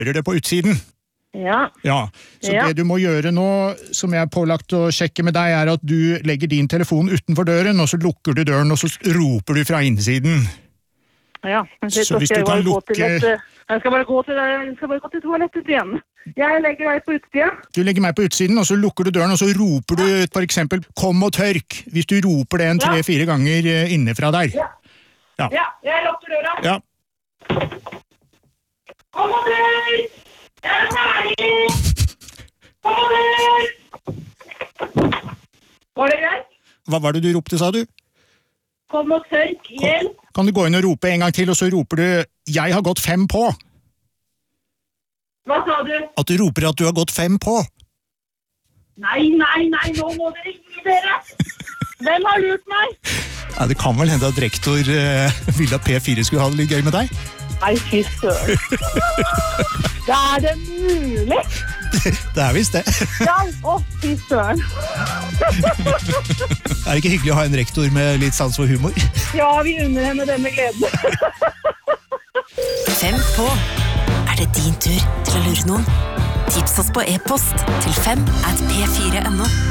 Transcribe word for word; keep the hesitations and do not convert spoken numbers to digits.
Hører det på utsiden? Ja. Ja, så ja. det du må gjøre nå, som jeg er pålagt å sjekke med deg, er at du legger din telefon utenfor døren, og så lukker du døren, og så roper du fra innsiden. Ja, så, så hvis du kan lukke... Et, jeg skal bare gå til, jeg skal bare gå til toalettet igjen. Jeg legger deg på utsiden. Du legger meg på utsiden, og så lukker du døren, og så roper du for eksempel, kom og tørk, hvis du roper det en tre-fire ganger innefra der. Ja. Ja. ja, jeg lukker døra. Ja. Kom og tørk! Jeg er ferdig! Kom og tørk! Var det greit? Hva var det du ropte, sa du? Kom og tørk, hjelp! Kan du gå inn og rope en gang til, og så roper du, jeg har gått fem på. Hva sa du? At du roper at du har gått fem på. Nei, nei, nei, nå må dere gi dere! Hvem har lurt meg? Ja, det kan vel hende at rektor uh, ville at P fire skulle ha det litt gøy med deg? Nei, fy søren. Det er det mulig? Det, det er visst det. Ja, å, fy søren. Er det ikke hyggelig å ha en rektor med litt sans for humor? Ja, vi unner henne denne gleden. Fem på. Er det din tur til å lure noen? Tips oss på e-post til fem at p fire punktum no.